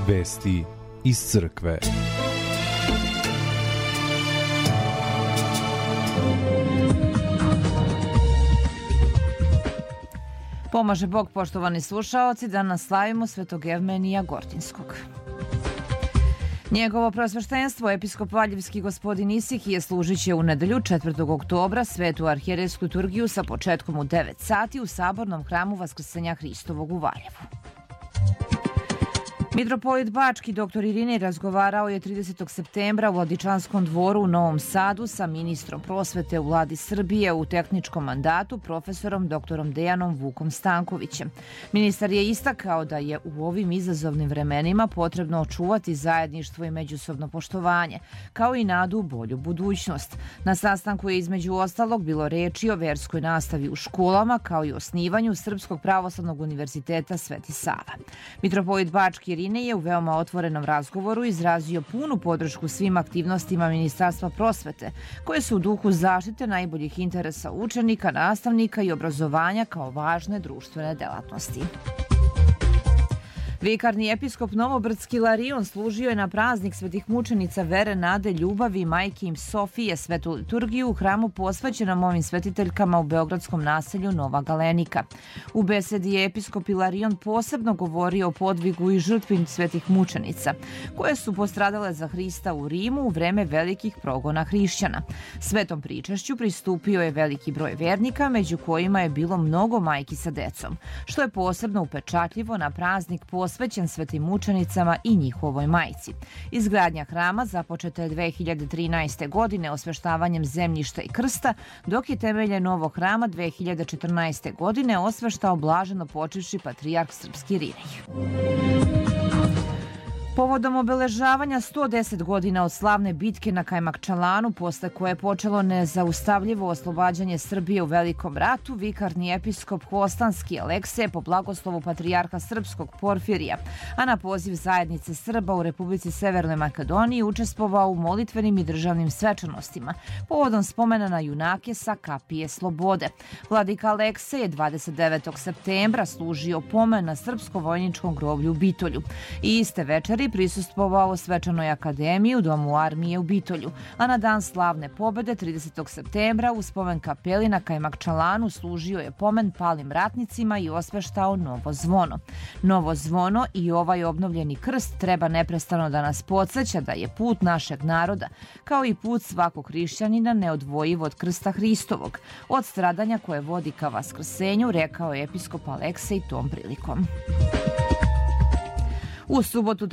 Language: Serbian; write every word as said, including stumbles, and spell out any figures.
Vesti iz crkve. Pomaže Bog, poštovani slušaoci, danas slavimo svetog Evmenija Gortinskog. Njegovo preosveštenstvo, episkop Valjevski gospodin Isihije, služit će u nedelju četvrtog oktobra svetu arhijerejsku liturgiju sa početkom u devet sati u sabornom hramu Vaskrsenja Hristovog u Valjevu. Mitropolit Bački dr Irinej razgovarao je tridesetog septembra u Vladičanskom dvoru u Novom Sadu sa ministrom prosvete u Vladi Srbije u tehničkom mandatu profesorom dr Dejanom Vukom Stankovićem. Ministar je istakao da je u ovim izazovnim vremenima potrebno očuvati zajedništvo i međusobno poštovanje, kao i nadu u bolju budućnost. Na sastanku je između ostalog bilo reči o verskoj nastavi u školama, kao i osnivanju Srpskog pravoslavnog univerziteta Sveti Sava. Mitropolit Bački Irinej je u veoma otvorenom razgovoru izrazio punu podršku svim aktivnostima Ministarstva prosvete, koje su u duhu zaštite najboljih interesa učenika, nastavnika i obrazovanja kao važne društvene delatnosti. Vikarni episkop Novobrdski Ilarion služio je na praznik svetih mučenica Vere, Nade, Ljubavi, Majke im Sofije svetu liturgiju u hramu posvećenom ovim svetiteljkama u beogradskom naselju Nova Galenika. U besedi je episkop Ilarion posebno govorio o podvigu i žrtvi svetih mučenica, koje su postradale za Hrista u Rimu u vreme velikih progona hrišćana. Svetom pričašću pristupio je veliki broj vernika, među kojima je bilo mnogo majki sa decom, što je posebno upečatljivo na praznik posvećen svetim mučenicama i njihovoj majci. Izgradnja hrama započeta je dve hiljade trinaeste. godine osveštavanjem zemljišta i krsta, dok je temelje novog hrama dve hiljade četrnaeste. godine osveštao blaženo počivši patrijarh srpski Irinej. Povodom obeležavanja sto deset godina od slavne bitke na Kajmakčalanu, posle koje je počelo nezaustavljivo oslobađanje Srbije u Velikom ratu, vikarni episkop Hvostanski Aleksej po blagoslovu patrijarha srpskog Porfirija, a na poziv zajednice Srba u Republici Severnoj Makedoniji učestvovao u molitvenim i državnim svečanostima, povodom spomena na junake sa kapije Slobode. Vladika Aleksej je dvadeset devetog septembra služio pomen na srpsko-vojničkom groblju u Bitolju i iste večeri prisustvovao svečanoj akademiji u Domu armije u Bitolju, a na dan slavne pobede tridesetog septembra u spomen kapeli na Kajmakčalanu služio je pomen palim ratnicima i osveštao novo zvono. Novo zvono i ovaj obnovljeni krst treba neprestano da nas podsjeća da je put našeg naroda, kao i put svakog hrišćanina, neodvojiv od krsta Hristovog, od stradanja koje vodi ka vaskrsenju, rekao je episkop Aleksej tom prilikom. U subotu